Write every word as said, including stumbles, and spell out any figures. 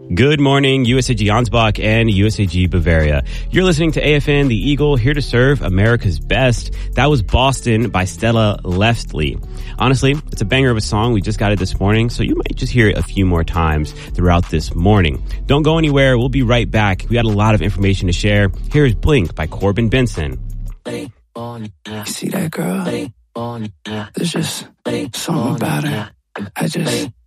Good morning, U S A G Ansbach and U S A G Bavaria. You're listening to A F N, the Eagle, here to serve America's best. That was Boston by Stella Leftly. Honestly, it's a banger of a song. We just got it this morning, so you might just hear it a few more times throughout this morning. Don't go anywhere. We'll be right back. We got a lot of information to share. Here's Blink by Corbin Benson. You see that girl? There's just something about her. I just